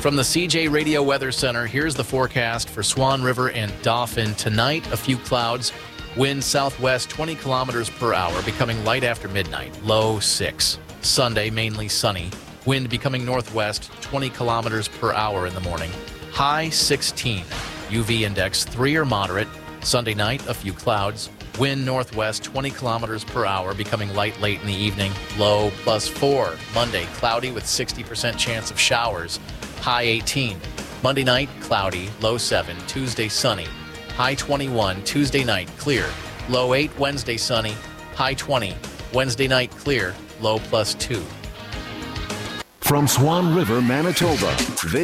From the CJ Radio Weather Center, here's the forecast for Swan River and Dauphin. Tonight, a few clouds. Wind southwest 20 kilometers per hour, becoming light after midnight, low 6. Sunday, mainly sunny. Wind becoming northwest 20 kilometers per hour in the morning, high 16. UV index 3 or moderate. Sunday night, a few clouds. Wind northwest 20 kilometers per hour, becoming light late in the evening, low +4. Monday, cloudy with 60% chance of showers, high 18. Monday night, cloudy, low 7. Tuesday, sunny, high 21. Tuesday night, clear, low 8. Wednesday, sunny, high 20. Wednesday night, clear, low +2. From Swan River, Manitoba, this